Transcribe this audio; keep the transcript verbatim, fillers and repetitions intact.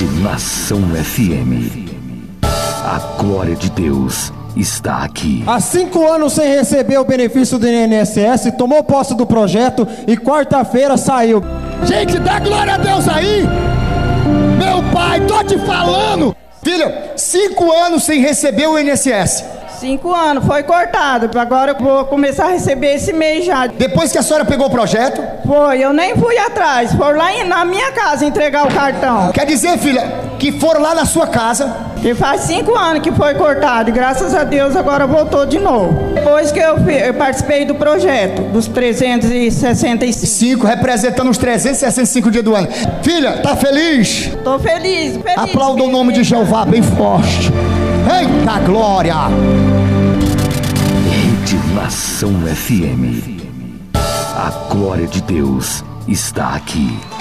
Rede Nação F M. A glória de Deus está aqui. Há cinco anos sem receber o benefício do I N S S, tomou posse do projeto e quarta-feira saiu. Gente, dá glória a Deus aí! Meu pai, tô te falando! Filha, cinco anos sem receber o I N S S. Cinco anos, foi cortado. Agora eu vou começar a receber esse mês já. Depois que a senhora pegou o projeto? Foi, eu nem fui atrás. Foram lá na minha casa entregar o cartão. Quer dizer, filha, que foram lá na sua casa? E faz cinco anos que foi cortado. E graças a Deus agora voltou de novo. Depois que eu, eu participei do projeto, dos trezentos e sessenta e cinco. Cinco, representando os trezentos e sessenta e cinco dias do ano. Filha, tá feliz? Tô feliz, feliz. Aplauda o nome de Jeová bem forte. Eita glória! Rede Nação F M. A glória de Deus está aqui.